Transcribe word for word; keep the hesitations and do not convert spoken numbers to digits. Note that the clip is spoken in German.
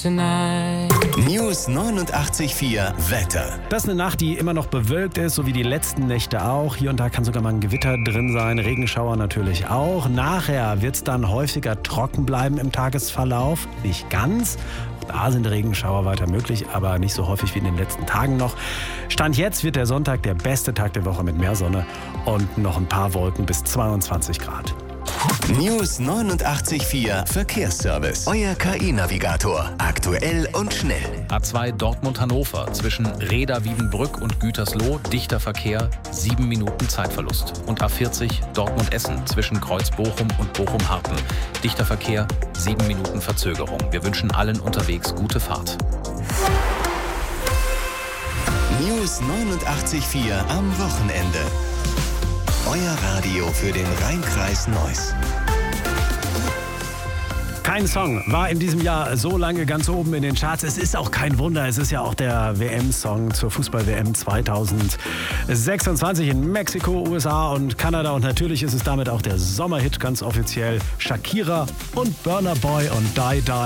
tonight. News neunundachtzig Komma vier Wetter. Das ist eine Nacht, die immer noch bewölkt ist, so wie die letzten Nächte auch. Hier und da kann sogar mal ein Gewitter drin sein, Regenschauer natürlich auch. Nachher wird es dann häufiger trocken bleiben im Tagesverlauf. Nicht ganz. Auch da sind Regenschauer weiter möglich, aber nicht so häufig wie in den letzten Tagen noch. Stand jetzt wird der Sonntag der beste Tag der Woche mit mehr Sonne und noch ein paar Wolken bis zweiundzwanzig Grad. News neunundachtzig Komma vier Verkehrsservice. Euer K I-Navigator. Aktuell und schnell. A zwei Dortmund-Hannover zwischen Reda-Wiedenbrück und Gütersloh, dichter Verkehr, sieben Minuten Zeitverlust. Und A vierzig Dortmund-Essen zwischen Kreuz-Bochum und Bochum-Harten, dichter Verkehr, sieben Minuten Verzögerung. Wir wünschen allen unterwegs gute Fahrt. News neunundachtzig Komma vier am Wochenende. Euer Radio für den Rhein-Kreis Neuss. Kein Song war in diesem Jahr so lange ganz oben in den Charts. Es ist auch kein Wunder, es ist ja auch der W M-Song zur Fußball-W M zweitausendsechsundzwanzig in Mexiko, U S A und Kanada. Und natürlich ist es damit auch der Sommerhit ganz offiziell. Shakira und Burna Boy und Die Die.